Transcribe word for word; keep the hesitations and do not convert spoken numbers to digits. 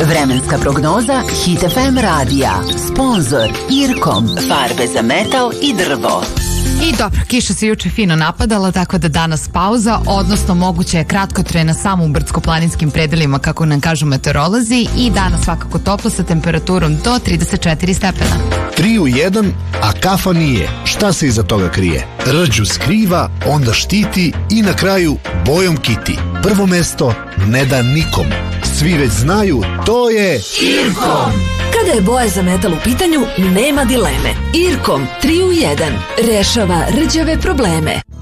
Vremenska prognoza Hit F M radija. Sponzor Irkom. Farbe za metal i drvo. I dobro, kiša se juče fino napadala, tako da danas pauza, odnosno moguće je kratkotrajna samo u brdsko-planinskim predelima, kako nam kažu meteorolozi, i danas svakako toplo sa temperaturom do trideset četiri stepena. tri u jedan, a kafa nije. Šta se iza toga krije? Rđu skriva, onda štiti i na kraju bojom kiti. Prvo mesto ne da nikom. Svi već znaju, to je Irkom. Kada je boja za metal u pitanju, nema dileme. Irkom tri u jedan rešava rđave probleme.